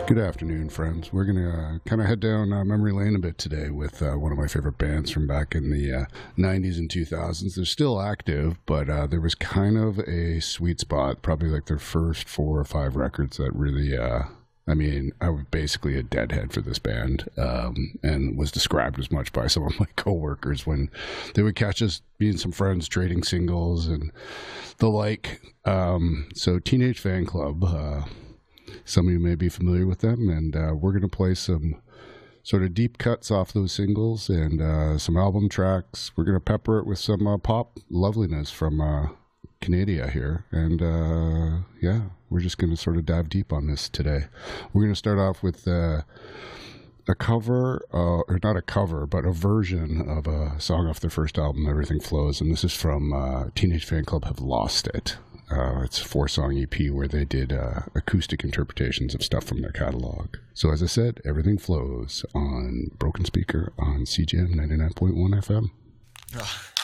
Good afternoon, friends. We're going to kind of head down memory lane a bit today with one of my favorite bands from back in the 90s and 2000s. They're still active, but there was kind of a sweet spot, probably like their first 4 or 5 records that really, I was basically a deadhead for this band, and was described as much by some of my coworkers when they would catch us being some friends trading singles and the like. So Teenage Fan Club, some of you may be familiar with them, and we're going to play some sort of deep cuts off those singles and some album tracks. We're going to pepper it with some pop loveliness from Canada here, and we're just going to sort of dive deep on this today. We're going to start off with a cover, or not a cover, but a version of a song off their first album, Everything Flows, and this is from Teenage Fan Club Have Lost It. It's a 4-song EP where they did acoustic interpretations of stuff from their catalog. So as I said, Everything Flows on Broken Speaker on CGM 99.1 FM.